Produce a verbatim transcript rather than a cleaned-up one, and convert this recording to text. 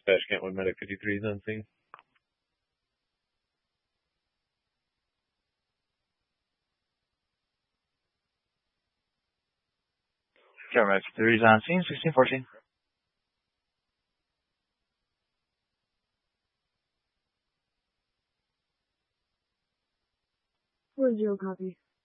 Dashcamp with Medic fifty-three is on scene. Medic fifty-three is on scene, sixteen fourteen. Four zero copy.